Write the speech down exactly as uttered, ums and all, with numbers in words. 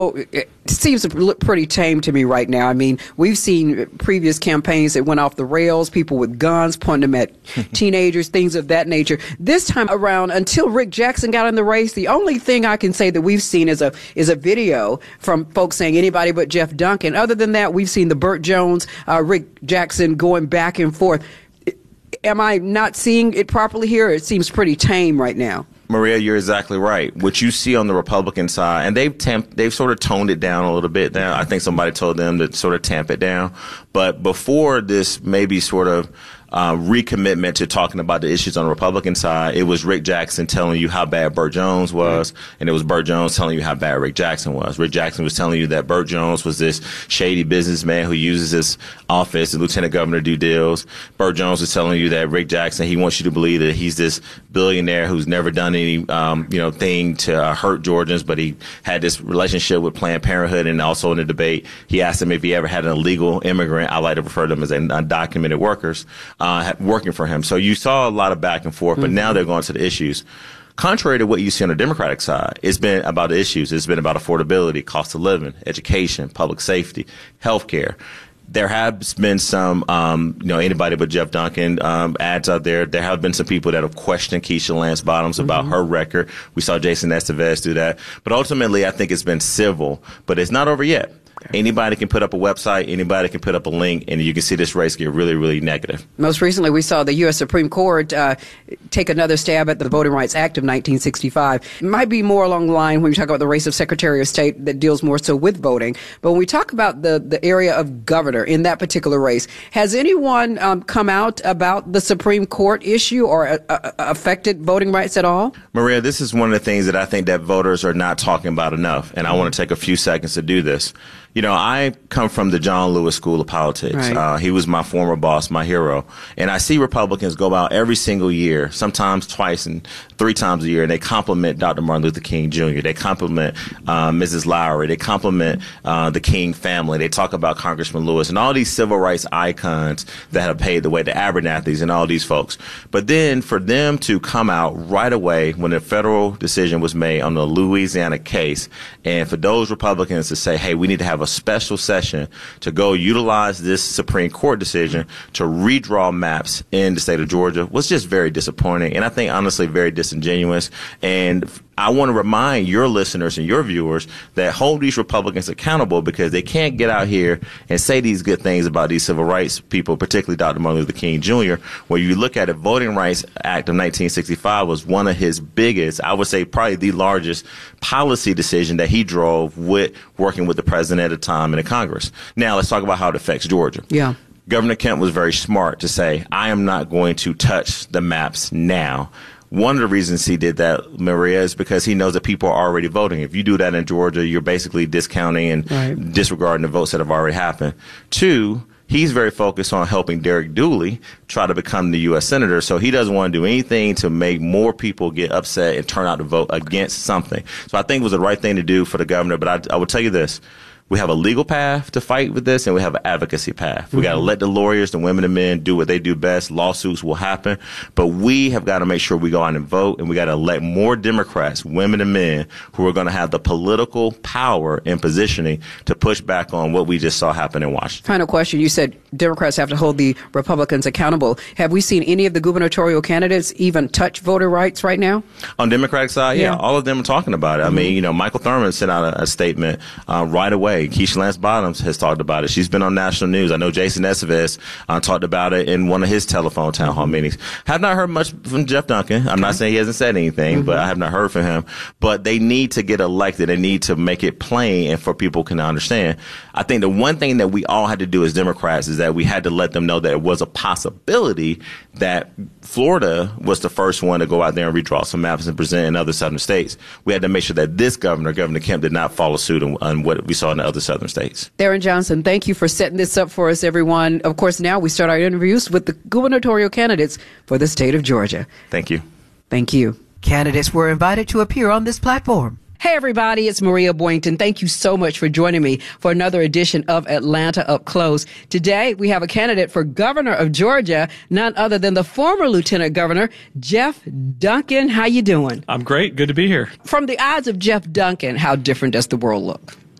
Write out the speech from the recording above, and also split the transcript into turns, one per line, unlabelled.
It seems to look pretty tame to me right now. I mean, we've seen previous campaigns that went off the rails, people with guns pointing them at teenagers, things of that nature. This time around, until Rick Jackson got in the race, the only thing I can say that we've seen is a is a video from folks saying anybody but Jeff Duncan. Other than that, we've seen the Burt Jones, uh, Rick Jackson going back and forth. Am I not seeing it properly here? It seems pretty tame right now.
Maria, you're exactly right. What you see on the Republican side, and they've temp- they've sort of toned it down a little bit now. I think somebody told them to sort of tamp it down. But before this maybe sort of uh, recommitment to talking about the issues on the Republican side, it was Rick Jackson telling you how bad Burt Jones was, right. And it was Burt Jones telling you how bad Rick Jackson was. Rick Jackson was telling you that Burt Jones was this shady businessman who uses his office, the lieutenant governor, to do deals. Burt Jones was telling you that Rick Jackson, he wants you to believe that he's this billionaire who's never done any, um, you know, thing to uh, hurt Georgians, but he had this relationship with Planned Parenthood. And also in the debate, he asked him if he ever had an illegal immigrant, I like to refer to them as undocumented workers, uh, working for him. So you saw a lot of back and forth, but mm-hmm. now they're going to the issues. Contrary to what you see on the Democratic side, it's been about the issues. It's been about affordability, cost of living, education, public safety, health care. There has been some, um, you know, anybody but Jeff Duncan um, ads out there. There have been some people that have questioned Keisha Lance Bottoms about mm-hmm. her record. We saw Jason Estevez do that. But ultimately, I think it's been civil. But it's not over yet. Anybody can put up a website, anybody can put up a link, and you can see this race get really, really negative.
Most recently, we saw the U S Supreme Court uh, take another stab at the Voting Rights Act of nineteen sixty-five. It might be more along the line when we talk about the race of Secretary of State that deals more so with voting. But when we talk about the, the area of governor in that particular race, has anyone um, come out about the Supreme Court issue or uh, uh, affected voting rights at all?
Maria, this is one of the things that I think that voters are not talking about enough, and I want to take a few seconds to do this. You know, I come from the John Lewis School of Politics. Right. Uh, he was my former boss, my hero. And I see Republicans go out every single year, sometimes twice and three times a year, and they compliment Doctor Martin Luther King Junior They compliment uh, Missus Lowry. They compliment uh, the King family. They talk about Congressman Lewis and all these civil rights icons that have paved the way, the Abernathys and all these folks. But then for them to come out right away when a federal decision was made on the Louisiana case, and for those Republicans to say, hey, we need to have a special session to go utilize this Supreme Court decision to redraw maps in the state of Georgia was just very disappointing, and I think honestly very disingenuous. And I want to remind your listeners and your viewers that hold these Republicans accountable, because they can't get out here and say these good things about these civil rights people, particularly Doctor Martin Luther King Junior Where you look at it, Voting Rights Act of nineteen sixty-five was one of his biggest, I would say probably the largest policy decision that he drove with working with the president at the time in the Congress. Now let's talk about how it affects Georgia.
Yeah.
Governor Kemp was very smart to say, I am not going to touch the maps now. One of the reasons he did that, Maria, is because he knows that people are already voting. If you do that in Georgia, you're basically discounting and right. disregarding the votes that have already happened. Two, he's very focused on helping Derek Dooley try to become the U S senator, so he doesn't want to do anything to make more people get upset and turn out to vote against something. So I think it was the right thing to do for the governor, but I, I will tell you this. We have a legal path to fight with this, and we have an advocacy path. Mm-hmm. We got to let the lawyers, the women and men do what they do best. Lawsuits will happen, but we have got to make sure we go out and vote, and we got to elect more Democrats, women and men, who are going to have the political power and positioning to push back on what we just saw happen in Washington.
Final question. You said Democrats have to hold the Republicans accountable. Have we seen any of the gubernatorial candidates even touch voter rights right now?
On Democratic side, yeah, yeah all of them are talking about it. Mm-hmm. I mean, you know, Michael Thurman sent out a, a statement uh, right away. Keisha Lance Bottoms has talked about it. She's been on national news. I know Jason Estevez uh, talked about it in one of his telephone town hall meetings. Have not heard much from Jeff Duncan. I'm okay. not saying he hasn't said anything, mm-hmm. but I have not heard from him. But they need to get elected. They need to make it plain and for people can understand. I think the one thing that we all had to do as Democrats is that we had to let them know that it was a possibility that Florida was the first one to go out there and redraw some maps and present in other southern states. We had to make sure that this governor, Governor Kemp, did not follow suit on, on what we saw in the other southern states.
Theron Johnson, thank you for setting this up for us, everyone. Of course, now we start our interviews with the gubernatorial candidates for the state of Georgia.
Thank you.
Thank you.
Candidates were invited to appear on this platform.
Hey, everybody, it's Maria Boynton. Thank you so much for joining me for another edition of Atlanta Up Close. Today, we have a candidate for governor of Georgia, none other than the former lieutenant governor, Jeff Duncan. How you doing?
I'm great. Good to be here.
From the eyes of Jeff Duncan, how different does the world look?